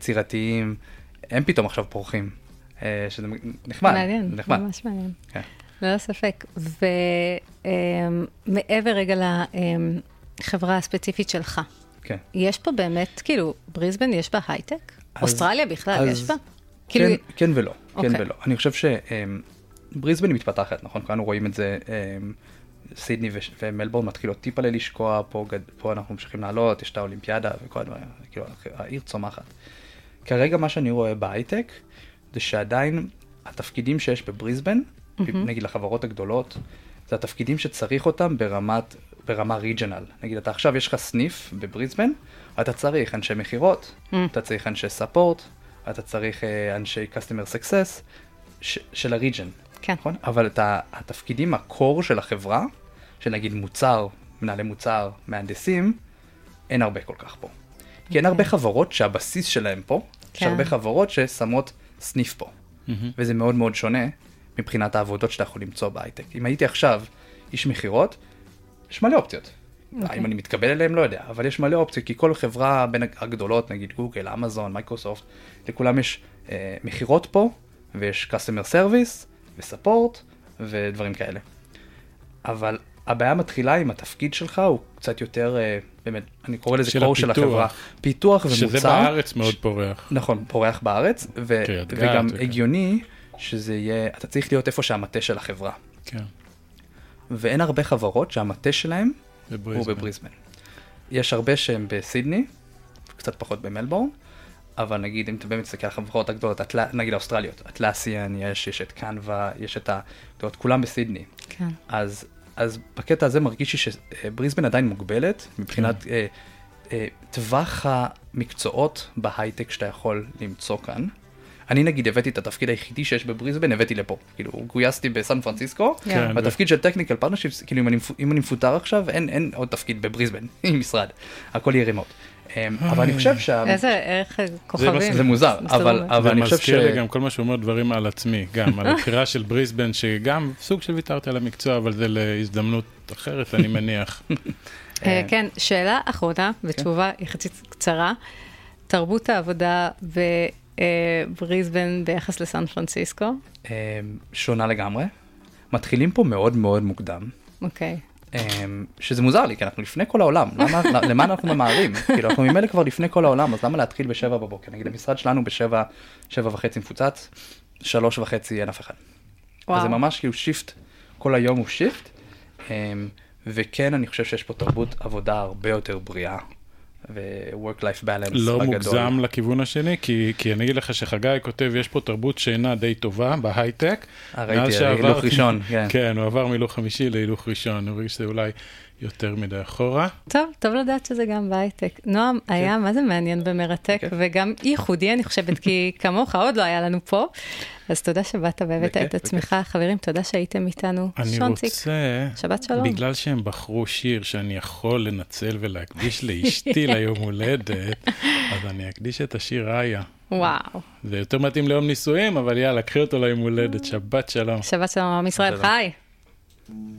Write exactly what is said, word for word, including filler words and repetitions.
יצירתיים, הם פתאום עכשיו פורחים, שזה נחמד. מעניין, נחמד. ממש מעניין. כן. ללא ספק. ומעבר רגע לחברה הספציפית שלך, כן. יש פה באמת, כאילו, בריסבן יש בה הייטק? אוסטרליה בכלל יש בה? כן, כן ולא, כן ולא. אני חושב שבריסבן היא מתפתחת, נכון? כאן רואים את זה, סידני ומלבורן מתחילות טיפה ללשקוע, פה אנחנו ממשיכים לעלות, יש את האולימפיאדה וכל הדברים, כאילו, העיר צומחת. כרגע מה שאני רואה בהייטק, זה שעדיין התפקידים שיש בבריסבן, נגיד לחברות הגדולות, זה התפקידים שצריך אותם ברמת, ברמה ריג'נל. נגיד, אתה עכשיו יש לך סניף בבריסבן, אתה צריך אנשי מחירות, אתה צריך אנשי ספורט, אתה צריך אנשי customer success של הריג'ן. כן. נכון? אבל את התפקידים, הקור של החברה, שנגיד מוצר, מנהלי מוצר, מהנדסים, אין הרבה כל כך פה. כי אין הרבה חברות שהבסיס שלהם פה, יש הרבה חברות ששמות סניף פה. וזה מאוד מאוד שונה מבחינת העבודות שאתה יכול למצוא בהייטק. אם הייתי עכשיו איש מחירות, יש מלא אופציות. אם אני מתקבל אליהם, לא יודע, אבל יש מלא אופציות, כי כל חברה בין הגדולות, נגיד גוגל, אמזון, מייקרוסופט, לכולם יש מחירות פה, ויש customer service, וספורט, ודברים כאלה. אבל הבעיה מתחילה עם התפקיד שלך, הוא קצת יותר, באמת, אני קורא לזה קור של החברה. פיתוח ומוצר. שזה בארץ מאוד פורח. נכון, פורח בארץ, וגם הגיוני שזה יהיה, אתה צריך להיות איפה שהמטה של החברה. כן. ואין הרבה חברות שהמטה שלהם הוא בבריסבן. יש הרבה שהם בסידני, קצת פחות במלבורן, אבל נגיד, אם אתה באמת מסתכל על החברות הגדולות, נגיד האוסטרליות, אטלסיאן, יש, יש את קנווה, יש את ה... כולם בסידני. כן. אז, אז בקטע הזה מרגיש לי שבריסבן עדיין מוגבלת, מבחינת אה, אה, טווח המקצועות בהייטק שאתה יכול למצוא כאן. אני נגיד הבאתי את התפקיד היחידי שיש בבריסבן, הבאתי לפה. כאילו, גויסתי בסן פרנסיסקו, כן, והתפקיד של טכניקל פרטנרשיפס, כאילו, אם אני, אם אני מפוטר עכשיו, אין, אין עוד תפקיד בבריסבן, עם משרד. הכל יהיה רימוט. אבל אני חושב שה... איזה ערך כוכבים. זה מוזר, אבל, אבל אני חושב ש... זה מזכיר לי גם כל מה שאומר דברים על עצמי, גם על הבחירה של בריסבן, שגם סוג של ויתרתי על המקצוע, אבל זה להזדמנות אחרת, אני מניח. כן, שאלה אחרונה, ותשובה יחסית קצרה. תרבות העבודה בבריסבן ביחס לסן פרנסיסקו? שונה לגמרי. מתחילים פה מאוד מאוד מוקדם. אוקיי. שזה מוזר לי, כי אנחנו לפני כל העולם. למה, למה אנחנו ממהרים? כאילו, אנחנו ממילא כבר לפני כל העולם, אז למה להתחיל בשבע בבוקר? נגיד, המשרד שלנו בשבע, שבע וחצי מפוצץ, שלוש וחצי אין אף אחד. אז זה ממש כאילו שיפט, כל היום הוא שיפט, וכן, אני חושב שיש פה תרבות עבודה הרבה יותר בריאה, ו-work-life balance לא בגדול. מוגזם לכיוון השני, כי, כי אני אגיד לך שחגי כותב, יש פה תרבות שינה די טובה בהייטק. ראיתי, הילוך ראשון, כן. כן, הוא עבר מילוך חמישי להילוך ראשון, הוא רגיש שזה אולי יותר מדי אחורה. טוב, טוב לדעת שזה גם בהייטק. נועם, היה מה זה מעניין ומרתק, וגם ייחודי, אני חושבת, כי כמוך עוד לא היה לנו פה. אז תודה שבאת והבאת את עצמך. חברים, תודה שהייתם איתנו. אני רוצה, שבת שלום. בגלל שהם בחרו שיר שאני יכול לנצל ולהקדיש לאשתי ליום הולדת, אז אני אקדיש את השיר ראיה. וואו. זה יותר מתאים ליום נישואים, אבל יאללה, קחי אותו ליום הולדת. שבת שלום. שבת שלום, עם ישראל חי.